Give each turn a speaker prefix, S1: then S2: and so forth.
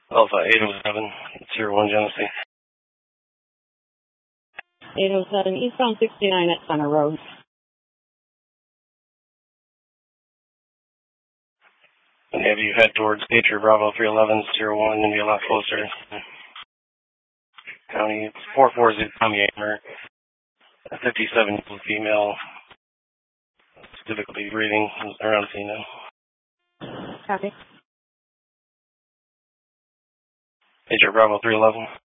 S1: Alpha 807, 01 Genesee.
S2: 807, eastbound 69 at Center Road.
S1: And have you head towards Patriot Bravo 311, 01, and be a lot closer. County, 440 Tommy Amer, a 57-year-old female, difficulty breathing, around female.
S2: Copy.
S1: Patriot Bravo 311.